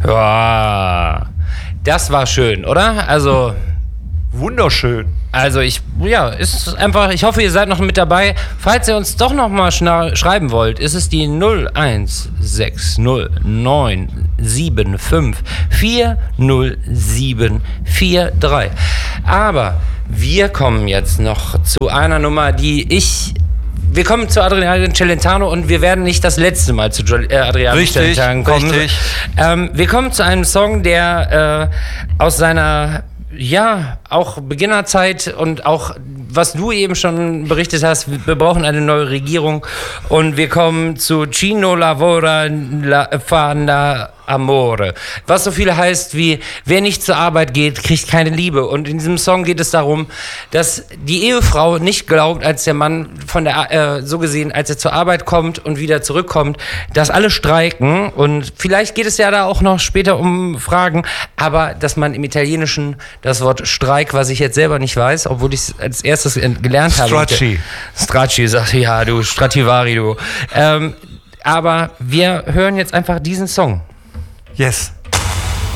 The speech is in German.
Ja, das war schön, oder? Also wunderschön. Also ist einfach, ich hoffe, ihr seid noch mit dabei. Falls ihr uns doch noch mal schreiben wollt, ist es die 0160975407443. Aber wir kommen jetzt noch zu einer Nummer, wir kommen zu Adriano Celentano und wir werden nicht das letzte Mal zu Adriano Celentano kommen. Richtig. Wir kommen zu einem Song, der aus seiner auch Beginnerzeit und auch, was du eben schon berichtet hast, wir brauchen eine neue Regierung und wir kommen zu Chino Lavora Fana Amore, was so viel heißt wie, wer nicht zur Arbeit geht, kriegt keine Liebe. Und in diesem Song geht es darum, dass die Ehefrau nicht glaubt, als der Mann so gesehen, als er zur Arbeit kommt und wieder zurückkommt, dass alle streiken. Und vielleicht geht es ja da auch noch später um Fragen, aber dass man im Italienischen das Wort Streik, was ich jetzt selber nicht weiß, obwohl ich es als erstes gelernt habe. Stracci, sagt ja, du Strativari, du. Aber wir hören jetzt einfach diesen Song. Yes.